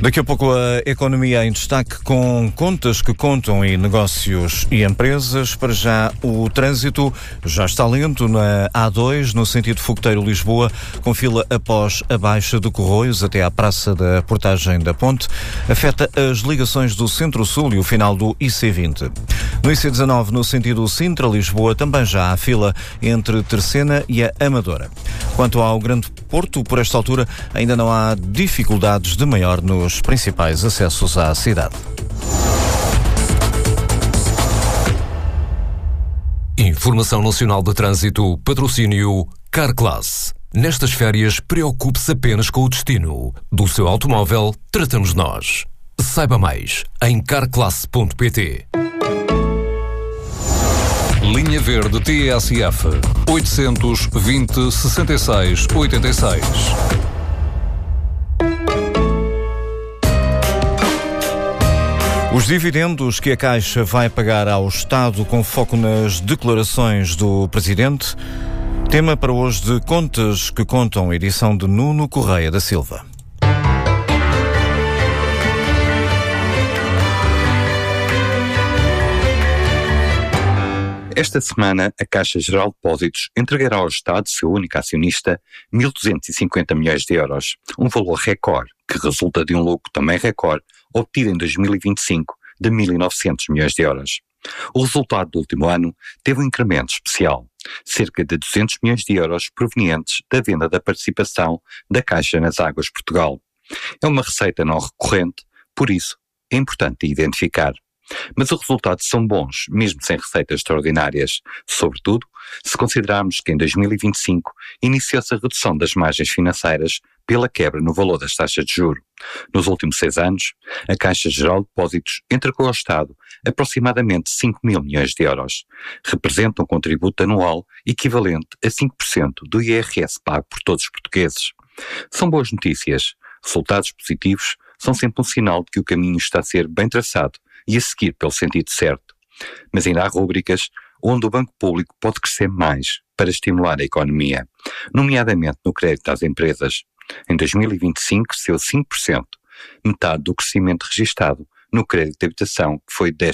Daqui a pouco a economia em destaque com contas que contam e negócios e empresas. Para já o trânsito já está lento na A2 no sentido Fogoteiro-Lisboa, com fila após a baixa de Corroios até à Praça da Portagem da Ponte. Afeta as ligações do Centro-Sul e o final do IC20. No IC19 no sentido Sintra-Lisboa também já há fila entre Terceira e a Amadora. Quanto ao Grande Porto, por esta altura ainda não há dificuldades de maior nos principais acessos à cidade. Informação Nacional de Trânsito, patrocínio Carclass. Nestas férias, preocupe-se apenas com o destino. Do seu automóvel, tratamos nós. Saiba mais em carclass.pt. Linha Verde TSF 820 66 86. Os dividendos que a Caixa vai pagar ao Estado com foco nas declarações do Presidente. Tema para hoje de Contas que Contam, edição de Nuno Correia da Silva. Esta semana, a Caixa Geral de Depósitos entregará ao Estado, seu único acionista, 1.250 milhões de euros, um valor recorde, que resulta de um lucro também recorde, obtido em 2025, de 1.900 milhões de euros. O resultado do último ano teve um incremento especial, cerca de 200 milhões de euros provenientes da venda da participação da Caixa nas Águas de Portugal. É uma receita não recorrente, por isso é importante identificar. Mas os resultados são bons, mesmo sem receitas extraordinárias, sobretudo se considerarmos que em 2025 iniciou-se a redução das margens financeiras pela quebra no valor das taxas de juros. Nos últimos 6 anos, a Caixa Geral de Depósitos entregou ao Estado aproximadamente 5 mil milhões de euros. Representa um contributo anual equivalente a 5% do IRS pago por todos os portugueses. São boas notícias. Resultados positivos são sempre um sinal de que o caminho está a ser bem traçado e a seguir pelo sentido certo. Mas ainda há rúbricas onde o Banco Público pode crescer mais para estimular a economia, nomeadamente no crédito às empresas. Em 2025 cresceu 5%, metade do crescimento registado no crédito de habitação, que foi 10%.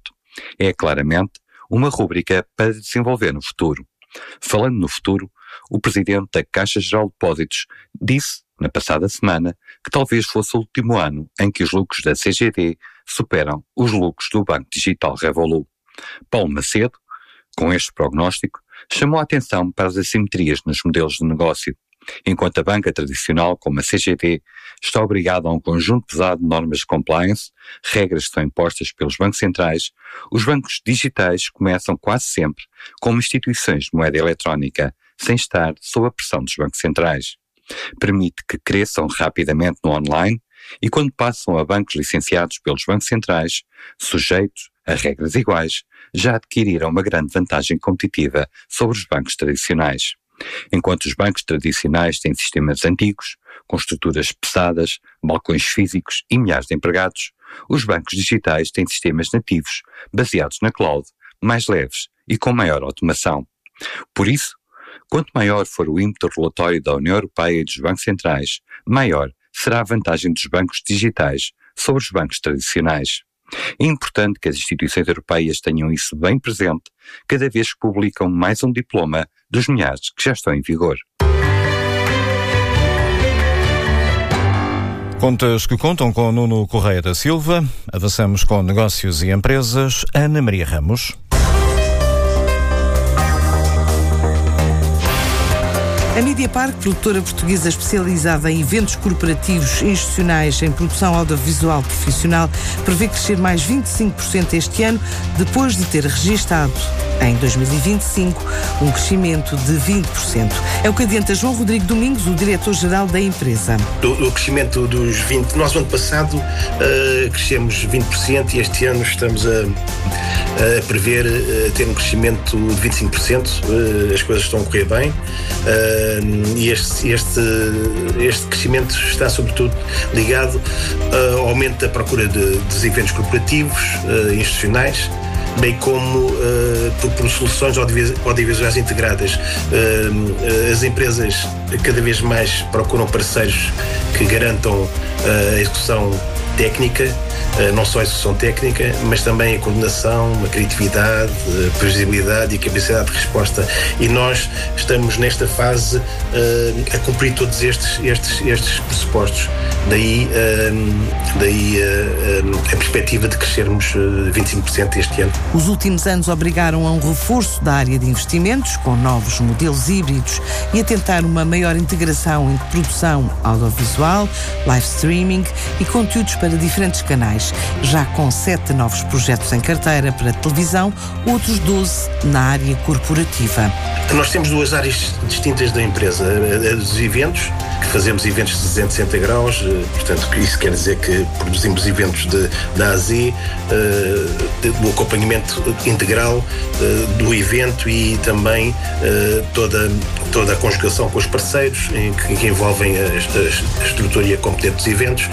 É claramente uma rúbrica para desenvolver no futuro. Falando no futuro, o Presidente da Caixa Geral de Depósitos disse, na passada semana, que talvez fosse o último ano em que os lucros da CGD superam os lucros do Banco Digital Revolut. Paulo Macedo, com este prognóstico, chamou a atenção para as assimetrias nos modelos de negócio. Enquanto a banca tradicional, como a CGD, está obrigada a um conjunto pesado de normas de compliance, regras que são impostas pelos bancos centrais, os bancos digitais começam quase sempre como instituições de moeda eletrónica, sem estar sob a pressão dos bancos centrais. Permite que cresçam rapidamente no online e, quando passam a bancos licenciados pelos bancos centrais, sujeitos a regras iguais, já adquiriram uma grande vantagem competitiva sobre os bancos tradicionais. Enquanto os bancos tradicionais têm sistemas antigos, com estruturas pesadas, balcões físicos e milhares de empregados, os bancos digitais têm sistemas nativos, baseados na cloud, mais leves e com maior automação. Por isso, quanto maior for o ímpeto regulatório da União Europeia e dos bancos centrais, maior será a vantagem dos bancos digitais sobre os bancos tradicionais. É importante que as instituições europeias tenham isso bem presente cada vez que publicam mais um diploma dos milhares que já estão em vigor. Contas que Contam com Nuno Correia da Silva. Avançamos com negócios e empresas. Ana Maria Ramos. A Mediapark, produtora portuguesa especializada em eventos corporativos e institucionais em produção audiovisual profissional, prevê crescer mais 25% este ano, depois de ter registado, em 2025, um crescimento de 20%. É o que adianta João Rodrigo Domingos, o diretor-geral da empresa. O crescimento dos 20%, nós no ano passado crescemos 20% e este ano estamos a prever ter um crescimento de 25%, as coisas estão a correr bem. E este crescimento está sobretudo ligado ao aumento da procura dos eventos corporativos, institucionais, bem como por soluções audiovisuais integradas. As empresas cada vez mais procuram parceiros que garantam a execução técnica, não só a execução técnica, mas também a coordenação, a criatividade, a previsibilidade e a capacidade de resposta. E nós estamos nesta fase a cumprir todos estes pressupostos. Daí a perspectiva de crescermos 25% este ano. Os últimos anos obrigaram a um reforço da área de investimentos, com novos modelos híbridos e a tentar uma maior integração entre produção audiovisual, live streaming e conteúdos para diferentes canais, já com 7 novos projetos em carteira para televisão, outros 12 na área corporativa. Nós temos 2 áreas distintas da empresa, a dos eventos, que fazemos eventos de 360 graus, portanto isso quer dizer que produzimos eventos da A a Z, do acompanhamento integral do evento e também toda a conjugação com os parceiros que envolvem a estrutura e a competência dos eventos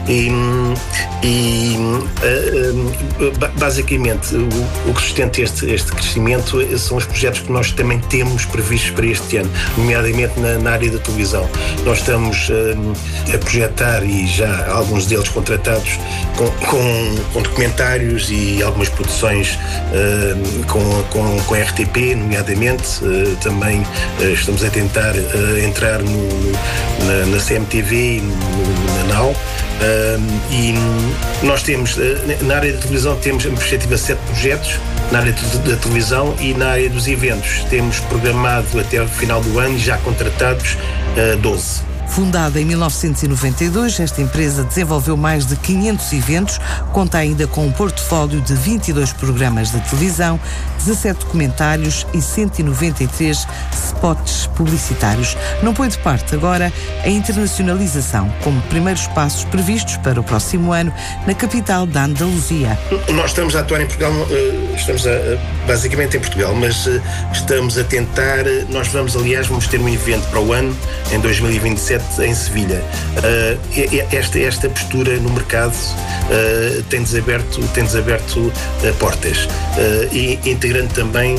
e basicamente o que sustenta este crescimento são os projetos que nós também temos previstos para este ano, nomeadamente na área da televisão. Nós estamos a projetar e já alguns deles contratados com documentários e algumas produções com RTP, nomeadamente. Também estamos a tentar entrar na CMTV e na NAU. E nós temos, na área da televisão, temos em perspectiva 7 projetos, na área da televisão, e na área dos eventos temos programado até o final do ano, já contratados 12. Fundada em 1992, esta empresa desenvolveu mais de 500 eventos, conta ainda com um portfólio de 22 programas de televisão, 17 documentários e 193 spots publicitários. Não põe de parte agora a internacionalização, como primeiros passos previstos para o próximo ano na capital da Andaluzia. Nós estamos a atuar em Portugal, basicamente em Portugal, mas estamos a tentar, vamos ter um evento para o ano, em 2027, em Sevilha. Esta postura no mercado tem-nos aberto portas, e integrando também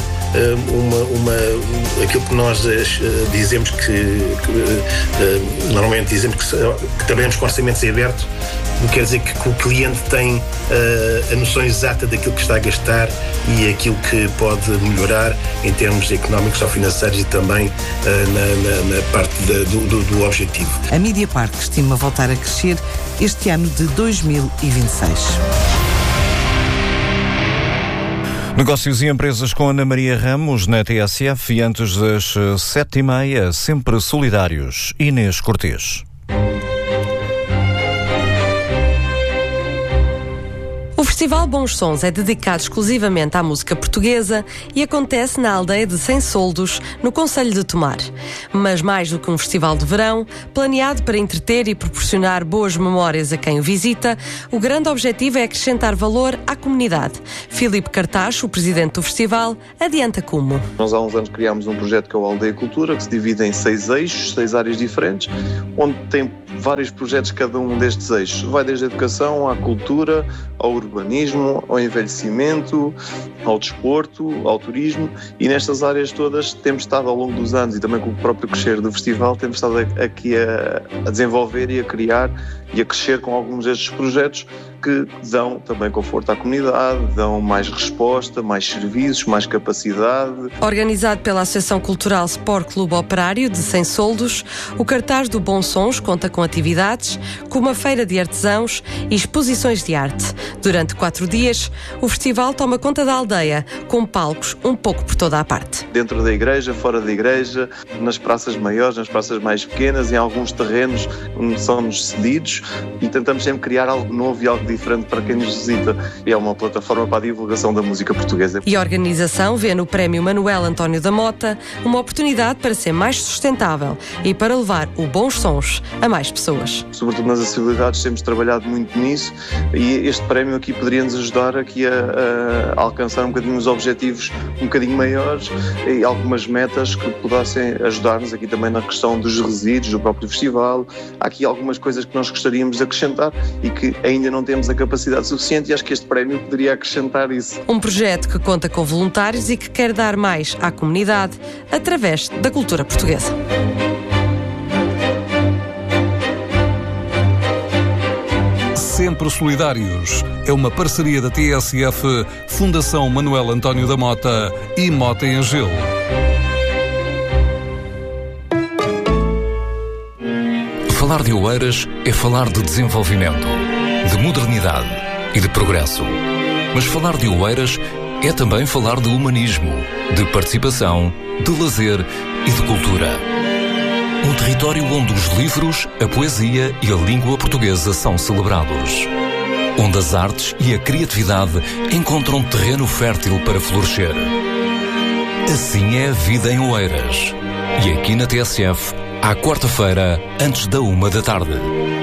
aquilo que nós dizemos que normalmente dizemos que trabalhamos com orçamentos abertos. Quer dizer que o cliente tem a noção exata daquilo que está a gastar e aquilo que pode melhorar em termos económicos ou financeiros e também na parte do objetivo. A Media Park estima voltar a crescer este ano de 2026. Negócios e empresas com Ana Maria Ramos na TSF e antes das 7h30, sempre solidários. Inês Cortês. O Festival Bons Sons é dedicado exclusivamente à música portuguesa e acontece na aldeia de Sensoldos, no concelho de Tomar. Mas mais do que um festival de verão, planeado para entreter e proporcionar boas memórias a quem o visita, o grande objetivo é acrescentar valor à comunidade. Filipe Cartacho, o presidente do festival, adianta como. Nós há uns anos criámos um projeto que é o Aldeia Cultura, que se divide em 6 eixos, 6 áreas diferentes, onde tem vários projetos cada um destes eixos. Vai desde a educação, à cultura, ao urbanismo, ao envelhecimento, ao desporto, ao turismo, e nestas áreas todas temos estado ao longo dos anos e também com o próprio crescer do festival temos estado aqui a desenvolver e a criar e a crescer com alguns destes projetos que dão também conforto à comunidade, dão mais resposta, mais serviços, mais capacidade. Organizado pela Associação Cultural Sport Clube Operário de Sensoldos, o cartaz do Bons Sons conta com atividades como a feira de artesãos e exposições de arte. Durante 4 dias, o festival toma conta da aldeia, com palcos um pouco por toda a parte. Dentro da igreja, fora da igreja, nas praças maiores, nas praças mais pequenas, em alguns terrenos onde são-nos cedidos, e tentamos sempre criar algo novo e algo diferente para quem nos visita. É uma plataforma para a divulgação da música portuguesa. E a organização vê no Prémio Manuel António da Mota uma oportunidade para ser mais sustentável e para levar o Bons Sons a mais pessoas. Sobretudo nas acessibilidades temos trabalhado muito nisso, e este prémio aqui poderia nos ajudar aqui a alcançar um bocadinho os objetivos um bocadinho maiores e algumas metas que pudessem ajudar-nos aqui também na questão dos resíduos do próprio festival. Há aqui algumas coisas que nós gostaríamos de acrescentar e que ainda não temos a capacidade suficiente, e acho que este prémio poderia acrescentar isso. Um projeto que conta com voluntários e que quer dar mais à comunidade através da cultura portuguesa. sempre solidários. É uma parceria da TSF, Fundação Manuel António da Mota e Mota em Agelo. Falar de Oeiras é falar de desenvolvimento, de modernidade e de progresso. Mas falar de Oeiras é também falar de humanismo, de participação, de lazer e de cultura. Um território onde os livros, a poesia e a língua portuguesa são celebrados. Onde as artes e a criatividade encontram terreno fértil para florescer. Assim é a vida em Oeiras. E aqui na TSF, à quarta-feira, antes da 1 da tarde.